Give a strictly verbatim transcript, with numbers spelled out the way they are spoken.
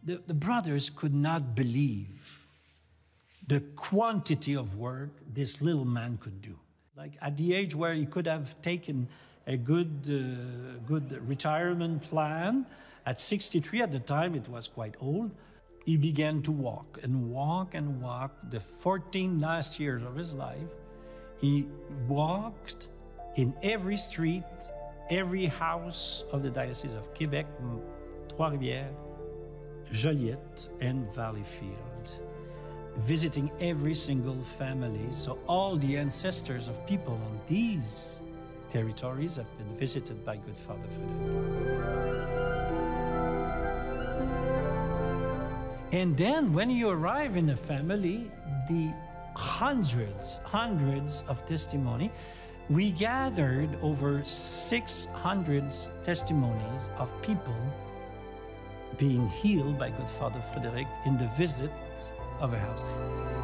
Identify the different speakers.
Speaker 1: The, the brothers could not believe the quantity of work this little man could do. Like at the age where he could have taken a good, uh, good retirement plan, at sixty-three, at the time it was quite old, he began to walk and walk and walk. The fourteen last years of his life, he walked in every street, every house of the Diocese of Quebec, Trois-Rivières, Joliette, and Valleyfield, visiting every single family. So all the ancestors of people on these territories have been visited by Good Father Frédéric. And then when you arrive in a family, the hundreds, hundreds of testimony, we gathered over six hundred testimonies of people being healed by Good Father Frédéric in the visit of a house.